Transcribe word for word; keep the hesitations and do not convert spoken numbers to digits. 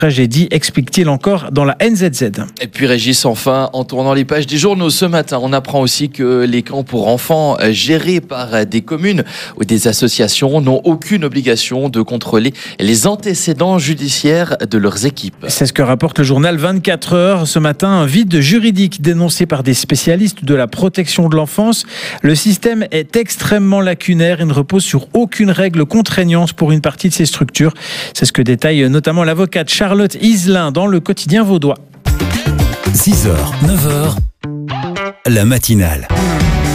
tragédie, explique-t-il encore dans la N Z Z. Et puis Régis, enfin, en tournant les pages des journaux ce matin, on apprend aussi que les camps pour enfants gérés par des communes ou des associations n'ont aucune obligation de contrôler les antécédents judiciaires de leurs équipes. C'est ce que rapporte le journal vingt-quatre heures. Ce matin, un vide juridique dénoncé par des spécialistes de la protection de l'enfance. Le système est extrêmement lacunaire et ne repose sur aucune règle contraignante pour une partie de ces structures. C'est ce que détaille notamment l'avocate Charlotte Iselin dans le quotidien vaudois. six heures, neuf heures, la matinale.